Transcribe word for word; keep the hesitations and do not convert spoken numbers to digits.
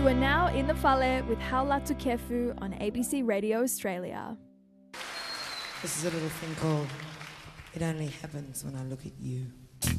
You are now in the Fale with Haula Tukefu on A B C Radio Australia. This is a little thing called It Only Happens When I Look at You.